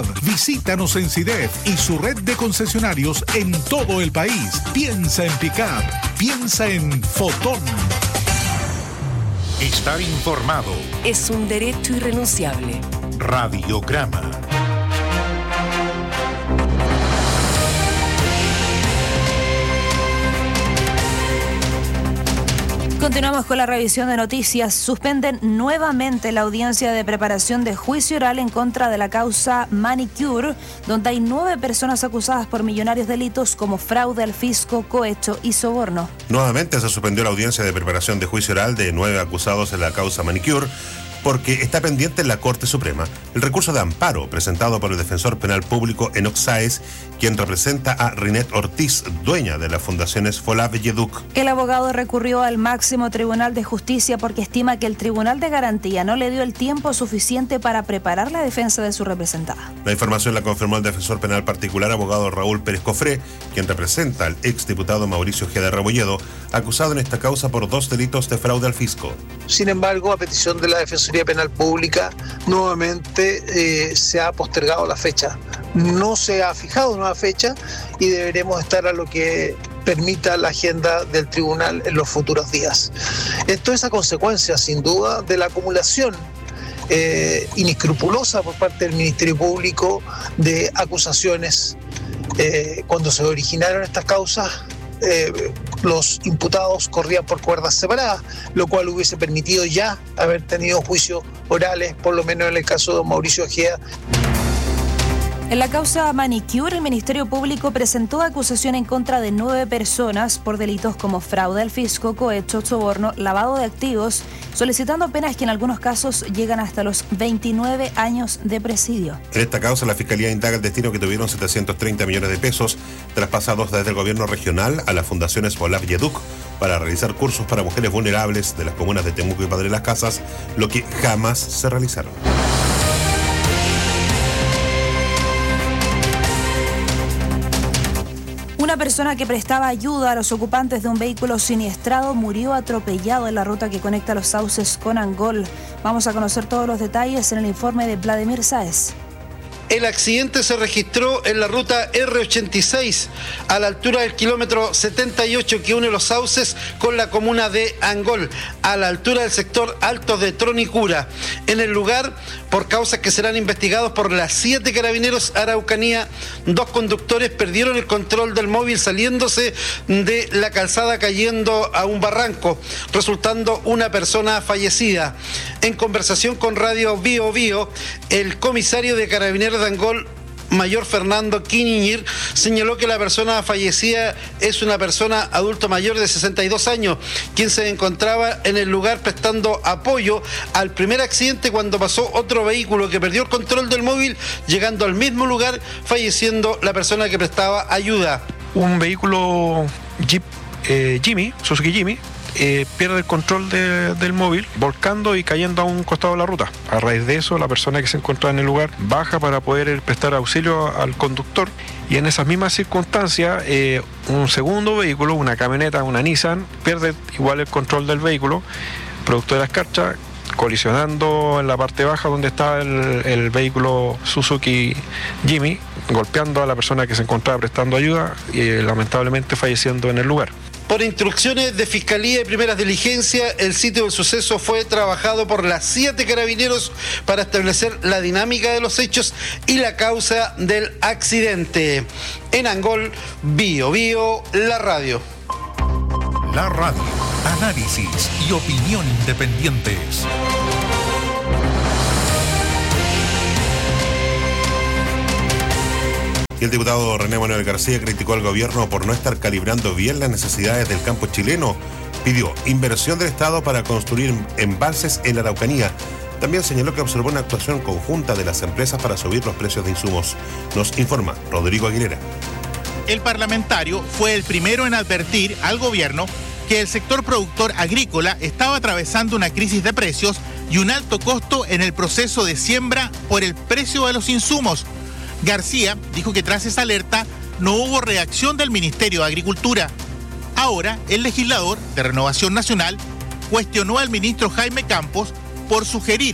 Visítanos en SIDEF y su red de concesionarios en todo el país. Piensa en Pickup, piensa en Fotón. Estar informado es un derecho irrenunciable. Radiograma. Continuamos con la revisión de noticias. Suspenden nuevamente la audiencia de preparación de juicio oral en contra de la causa Manicure, donde hay 9 personas acusadas por millonarios delitos como fraude al fisco, cohecho y soborno. Nuevamente se suspendió la audiencia de preparación de juicio oral de 9 acusados en la causa Manicure, porque está pendiente en la Corte Suprema el recurso de amparo presentado por el defensor penal público Enoc Sáez, quien representa a Rinet Ortiz, dueña de las fundaciones Folab y Educ. El abogado recurrió al máximo tribunal de justicia porque estima que el Tribunal de Garantía no le dio el tiempo suficiente para preparar la defensa de su representada. La información la confirmó el defensor penal particular, abogado Raúl Pérez Cofré, quien representa al exdiputado Mauricio Ojeda Rebolledo, acusado en esta causa por 2 delitos de fraude al fisco. Sin embargo, a petición de la Defensoría Penal Pública, nuevamente se ha postergado la fecha. No se ha fijado nueva fecha y deberemos estar a lo que permita la agenda del tribunal en los futuros días. Esto es a consecuencia, sin duda, de la acumulación inescrupulosa por parte del Ministerio Público de acusaciones. Cuando se originaron estas causas, los imputados corrían por cuerdas separadas, lo cual hubiese permitido ya haber tenido juicios orales, por lo menos en el caso de Mauricio Ojeda. En la causa Manicure, el Ministerio Público presentó acusación en contra de 9 personas por delitos como fraude al fisco, cohecho, soborno, lavado de activos, solicitando penas que en algunos casos llegan hasta los 29 años de presidio. En esta causa, la Fiscalía indaga el destino que tuvieron 730 millones de pesos traspasados desde el gobierno regional a las fundaciones Folab y Educ para realizar cursos para mujeres vulnerables de las comunas de Temuco y Padre Las Casas, lo que jamás se realizaron. Una persona que prestaba ayuda a los ocupantes de un vehículo siniestrado murió atropellado en la ruta que conecta Los Sauces con Angol. Vamos a conocer todos los detalles en el informe de Vladimir Sáez. El accidente se registró en la ruta R86, a la altura del kilómetro 78 que une Los Sauces con la comuna de Angol, a la altura del sector Altos de Tronicura. En el lugar, por causas que serán investigados por las 7 Carabineros Araucanía, 2 conductores perdieron el control del móvil saliéndose de la calzada cayendo a un barranco, resultando una persona fallecida. En conversación con Radio Bio Bio, el comisario de Carabineros de Angol, Mayor Fernando Quiñir, señaló que la persona fallecida es una persona adulto mayor de 62 años, quien se encontraba en el lugar prestando apoyo al primer accidente cuando pasó otro vehículo que perdió el control del móvil, llegando al mismo lugar, falleciendo la persona que prestaba ayuda. Un vehículo Jeep Jimmy, Suzuki Jimmy, pierde el control del móvil, volcando y cayendo a un costado de la ruta. A raíz de eso, la persona que se encontraba en el lugar baja para poder prestar auxilio al conductor, y en esas mismas circunstancias un segundo vehículo, una camioneta, una Nissan, pierde igual el control del vehículo, producto de la escarcha, colisionando en la parte baja donde estaba el vehículo Suzuki Jimmy, golpeando a la persona que se encontraba prestando ayuda y lamentablemente falleciendo en el lugar. Por instrucciones de Fiscalía y primeras diligencias, el sitio del suceso fue trabajado por las 7 Carabineros para establecer la dinámica de los hechos y la causa del accidente. En Angol, Bio Bio, la radio. La radio, análisis y opinión independientes. Y el diputado René Manuel García criticó al gobierno por no estar calibrando bien las necesidades del campo chileno. Pidió inversión del Estado para construir embalses en la Araucanía. También señaló que observó una actuación conjunta de las empresas para subir los precios de insumos. Nos informa Rodrigo Aguilera. El parlamentario fue el primero en advertir al gobierno que el sector productor agrícola estaba atravesando una crisis de precios y un alto costo en el proceso de siembra por el precio de los insumos. García dijo que tras esa alerta no hubo reacción del Ministerio de Agricultura. Ahora, el legislador de Renovación Nacional cuestionó al ministro Jaime Campos por sugerir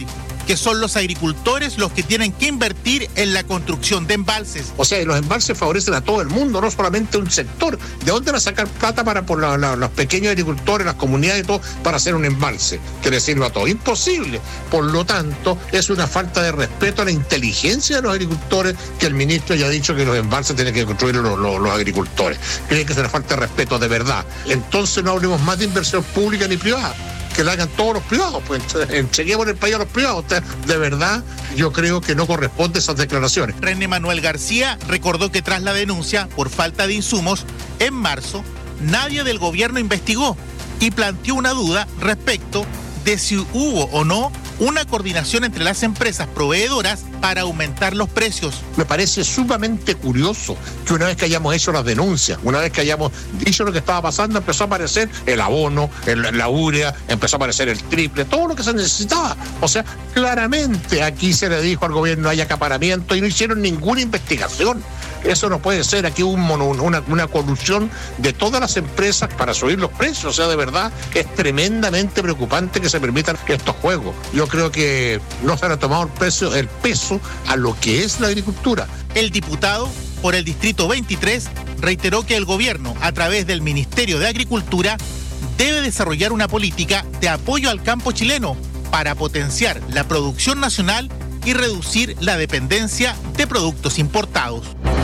que son los agricultores los que tienen que invertir en la construcción de embalses. O sea, los embalses favorecen a todo el mundo, no solamente a un sector. ¿De dónde van a sacar plata por los pequeños agricultores, las comunidades y todo, para hacer un embalse que les sirva a todos? Imposible. Por lo tanto, es una falta de respeto a la inteligencia de los agricultores que el ministro haya dicho que los embalses tienen que construir los agricultores. Cree que es una falta de respeto de verdad. Entonces no hablemos más de inversión pública ni privada, que la hagan todos los privados, pues entreguemos el país a los privados. De verdad, yo creo que no corresponde esas declaraciones. René Manuel García recordó que tras la denuncia por falta de insumos, en marzo, nadie del gobierno investigó y planteó una duda respecto de si hubo o no una coordinación entre las empresas proveedoras para aumentar los precios. Me parece sumamente curioso que una vez que hayamos hecho las denuncias, una vez que hayamos dicho lo que estaba pasando, empezó a aparecer el abono, la urea, empezó a aparecer el triple, todo lo que se necesitaba. O sea, claramente aquí se le dijo al gobierno hay acaparamiento y no hicieron ninguna investigación. Eso no puede ser. Aquí hubo una colusión de todas las empresas para subir los precios. O sea, de verdad, es tremendamente preocupante que se permitan estos juegos. Yo creo que no se le ha tomado el peso a lo que es la agricultura. El diputado por el Distrito 23 reiteró que el gobierno, a través del Ministerio de Agricultura, debe desarrollar una política de apoyo al campo chileno para potenciar la producción nacional y reducir la dependencia de productos importados.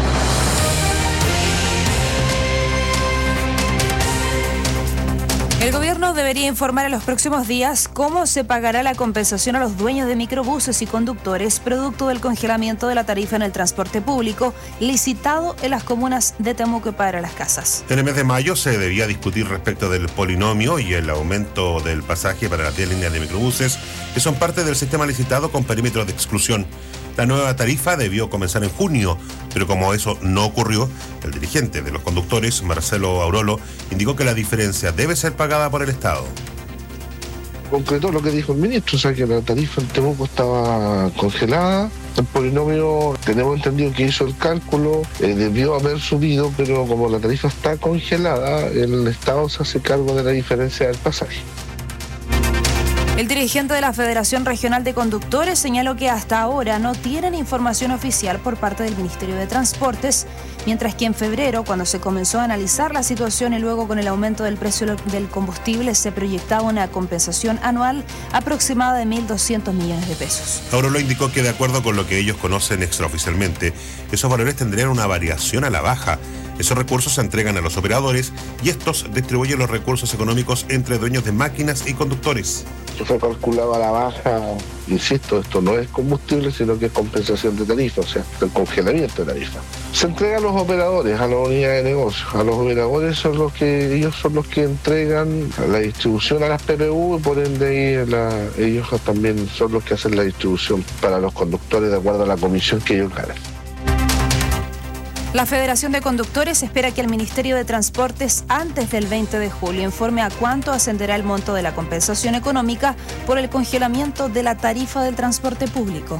El gobierno debería informar en los próximos días cómo se pagará la compensación a los dueños de microbuses y conductores producto del congelamiento de la tarifa en el transporte público licitado en las comunas de Temuco y Padre Las Casas. En el mes de mayo se debía discutir respecto del polinomio y el aumento del pasaje para las 10 líneas de microbuses que son parte del sistema licitado con perímetros de exclusión. La nueva tarifa debió comenzar en junio, pero como eso no ocurrió, el dirigente de los conductores, Marcelo Aurolo, indicó que la diferencia debe ser pagada por el Estado. Concretó lo que dijo el ministro, o sea que la tarifa en Temuco estaba congelada. El polinomio, tenemos entendido que hizo el cálculo, debió haber subido, pero como la tarifa está congelada, el Estado se hace cargo de la diferencia del pasaje. El dirigente de la Federación Regional de Conductores señaló que hasta ahora no tienen información oficial por parte del Ministerio de Transportes, mientras que en febrero, cuando se comenzó a analizar la situación y luego con el aumento del precio del combustible, se proyectaba una compensación anual aproximada de 1.200 millones de pesos. Aurolo indicó que de acuerdo con lo que ellos conocen extraoficialmente, esos valores tendrían una variación a la baja. Esos recursos se entregan a los operadores y estos distribuyen los recursos económicos entre dueños de máquinas y conductores. Se calculaba a la baja, insisto, esto no es combustible, sino que es compensación de tarifa, o sea, el congelamiento de tarifa. Se entrega a los operadores, a las unidades de negocio. A los operadores ellos son los que entregan la distribución a las PPU y por ende ellos también son los que hacen la distribución para los conductores de acuerdo a la comisión que ellos ganan. La Federación de Conductores espera que el Ministerio de Transportes antes del 20 de julio informe a cuánto ascenderá el monto de la compensación económica por el congelamiento de la tarifa del transporte público.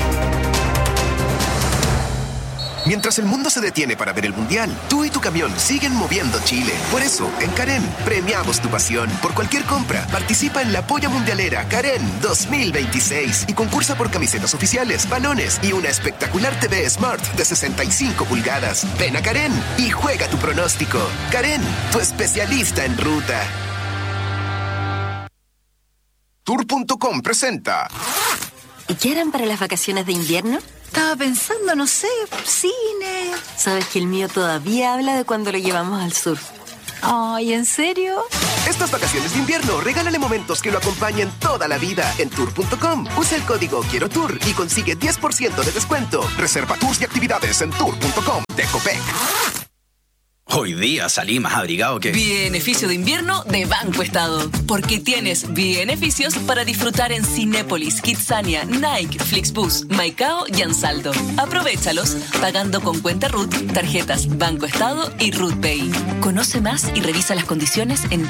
Mientras el mundo se detiene para ver el Mundial, tú y tu camión siguen moviendo Chile. Por eso, en Karen, premiamos tu pasión. Por cualquier compra, participa en la Polla Mundialera Karen 2026 y concursa por camisetas oficiales, balones y una espectacular TV Smart de 65 pulgadas. Ven a Karen y juega tu pronóstico. Karen, tu especialista en ruta. Tour.com presenta. ¿Y qué harán para las vacaciones de invierno? Estaba pensando, no sé, cine. Sabes que el mío todavía habla de cuando lo llevamos al sur. Ay, ¿en serio? Estas vacaciones de invierno, regálale momentos que lo acompañen toda la vida en Tour.com. Usa el código Quiero Tour y consigue 10% de descuento. Reserva tours y actividades en Tour.com de Copec. Hoy día salí más abrigado que... Beneficio de invierno de Banco Estado. Porque tienes beneficios para disfrutar en Cinépolis, Kidzania, Nike, Flixbus, Maicao y Ansaldo. Aprovéchalos pagando con cuenta RUT, tarjetas Banco Estado y RUT Pay. Conoce más y revisa las condiciones en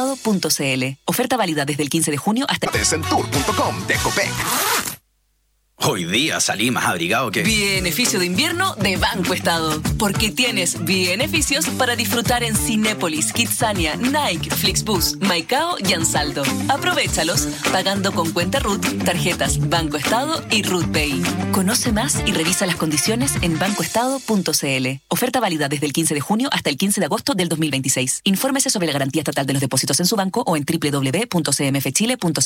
bancoestado.cl. Oferta válida desde el 15 de junio hasta... En Tour.com de Copec. Hoy día salí más abrigado que... Beneficio de invierno de Banco Estado. Porque tienes beneficios para disfrutar en Cinépolis, Kidzania, Nike, Flixbus, Maicao y Ansaldo. Aprovéchalos pagando con cuenta RUT, tarjetas Banco Estado y RUT Pay. Conoce más y revisa las condiciones en bancoestado.cl. Oferta válida desde el 15 de junio hasta el 15 de agosto del 2026. Infórmese sobre la garantía estatal de los depósitos en su banco o en www.cmfchile.cl.